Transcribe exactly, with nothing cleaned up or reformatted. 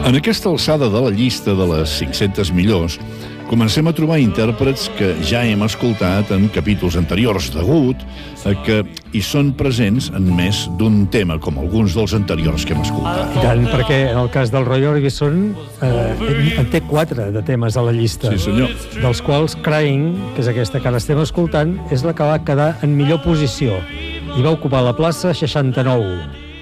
En aquesta alçada de la llista de les cinc-centes millors, comencem a trobar intèrprets que ja hem escoltat en capítols anteriors, degut a que hi són presents en més d'un tema, com alguns dels anteriors que hem escoltat. I tant, perquè en el cas del Roy Orbison eh, en té quatre de temes a la llista. Sí, senyor. Dels quals Crying, que és aquesta que ara estem escoltant, és la que va quedar en millor posició i va ocupar la plaça seixanta-nou.